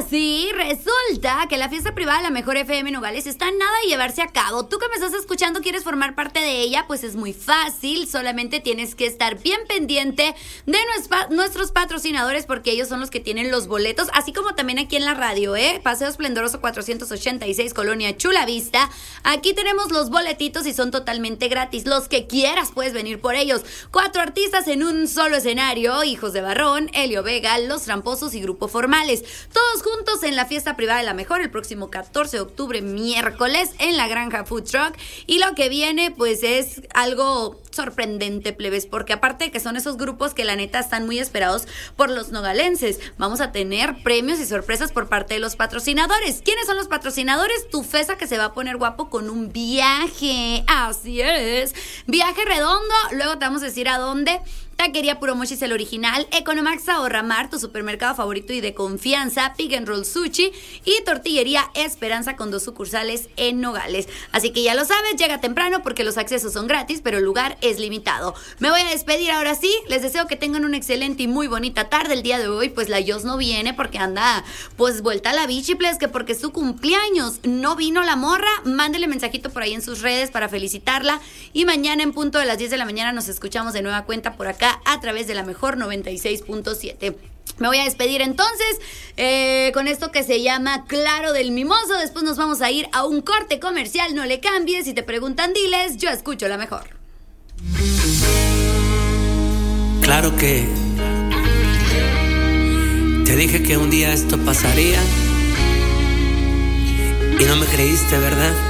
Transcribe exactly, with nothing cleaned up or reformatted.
sí, resulta que la fiesta privada de la Mejor F M Nogales está a nada de llevarse a cabo. Tú que me estás escuchando, ¿quieres formar parte de ella? Pues es muy fácil, solamente tienes que estar bien pendiente de nuestros patrocinadores porque ellos son los que tienen los boletos, así como también aquí en la radio, ¿eh? Paseo Esplendoroso cuatrocientos ochenta y seis, Colonia Chula Vista. Aquí tenemos los boletitos y son totalmente gratis. Los que quieras puedes venir por ellos. Cuatro artistas en un solo escenario: Hijos de Barrón, Helio Vega, Los Tramposos y Grupo Formales. Todos juntos en la fiesta privada de la Mejor el próximo catorce de octubre, miércoles, en la Granja Food Truck. Y lo que viene pues es algo sorprendente, plebes, porque aparte de que son esos grupos que la neta están muy esperados por los nogalenses, vamos a tener premios y sorpresas por parte de los patrocinadores. ¿Quiénes son los patrocinadores? Tufesa, que se va a poner guapo con un viaje, así es, viaje redondo, luego te vamos a decir a dónde. Taquería Puro Mochis, el original, Economax Ahorramar, tu supermercado favorito y de confianza, Pig and Roll Sushi y Tortillería Esperanza con dos sucursales en Nogales. Así que ya lo sabes, llega temprano porque los accesos son gratis, pero el lugar es limitado. Me voy a despedir ahora sí, les deseo que tengan una excelente y muy bonita tarde. El día de hoy pues la Yos no viene porque anda pues vuelta a la bichiples, que porque es su cumpleaños, no vino la morra. Mándele mensajito por ahí en sus redes para felicitarla y mañana en punto de las diez de la mañana nos escuchamos de nueva cuenta por acá a través de la Mejor noventa y seis punto siete. Me voy a despedir entonces eh, con esto que se llama Claro del Mimoso. Después nos vamos a ir a un corte comercial. No le cambies, si te preguntan diles, yo escucho la mejor. Claro que te dije que un día esto pasaría y no me creíste, ¿verdad?